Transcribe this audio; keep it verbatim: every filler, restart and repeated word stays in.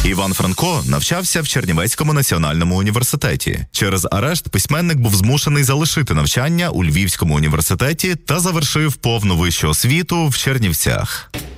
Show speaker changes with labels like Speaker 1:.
Speaker 1: Іван Франко навчався в Чернівецькому національному університеті. Через арешт письменник був змушений залишити навчання у Львівському університеті та завершив повну вищу освіту в Чернівцях.